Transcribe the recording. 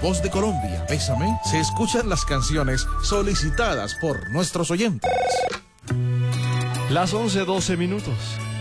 Voz de Colombia, Bésame, se escuchan las canciones solicitadas por nuestros oyentes. Las 11:12 minutos.